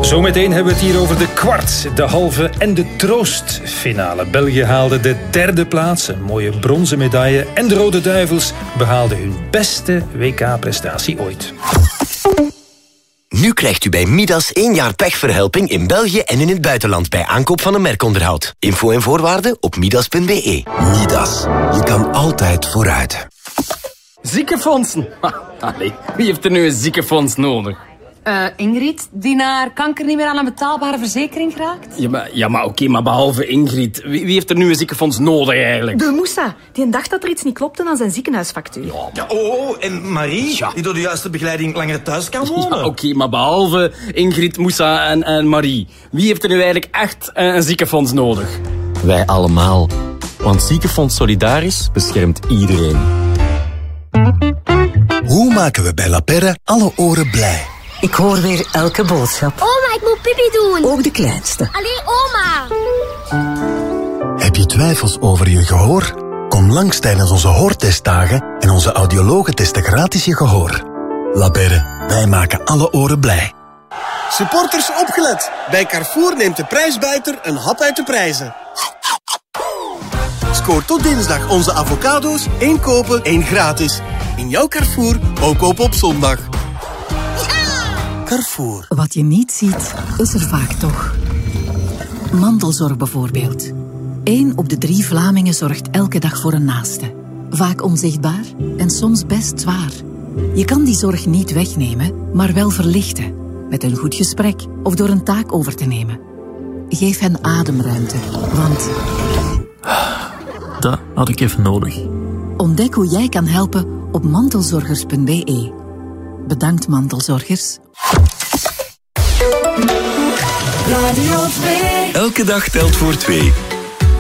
Zometeen hebben we het hier over de kwart, de halve en de troostfinale. België haalde de 3e plaats, een mooie bronzen medaille. En de Rode Duivels behaalden hun beste WK-prestatie ooit. Nu krijgt u bij Midas 1 jaar pechverhelping in België en in het buitenland bij aankoop van een merkonderhoud. Info en voorwaarden op midas.be. Midas, je kan altijd vooruit. Ziekenfondsen? Allee, wie heeft er nu een ziekenfonds nodig? Ingrid, die naar kanker niet meer aan een betaalbare verzekering geraakt? Ja, maar oké, maar behalve Ingrid, wie heeft er nu een ziekenfonds nodig eigenlijk? De Moussa, die dacht dat er iets niet klopte aan zijn ziekenhuisfactuur. Ja, en Marie, die door de juiste begeleiding langer thuis kan wonen. Ja, oké, maar behalve Ingrid, Moussa en Marie, wie heeft er nu eigenlijk echt een ziekenfonds nodig? Wij allemaal. Want Ziekenfonds Solidaris beschermt iedereen. Hoe maken we bij La Perre alle oren blij? Ik hoor weer elke boodschap. Oma, ik moet pipi doen. Ook de kleinste. Allee, oma. Heb je twijfels over je gehoor? Kom langs tijdens onze hoortestdagen en onze audiologen testen gratis je gehoor. La Perre, wij maken alle oren blij. Supporters opgelet. Bij Carrefour neemt de prijsbuiter een hap uit de prijzen. Scoor tot dinsdag onze avocado's, 1 kopen, 1 gratis. In jouw Carrefour, ook kopen op zondag. Carrefour. Wat je niet ziet, is er vaak toch. Mantelzorg bijvoorbeeld. 1 op de 3 Vlamingen zorgt elke dag voor een naaste. Vaak onzichtbaar en soms best zwaar. Je kan die zorg niet wegnemen, maar wel verlichten. Met een goed gesprek of door een taak over te nemen. Geef hen ademruimte, want... Dat had ik even nodig. Ontdek hoe jij kan helpen op mantelzorgers.be. Bedankt, mantelzorgers. Radio 2. Elke dag telt voor 2.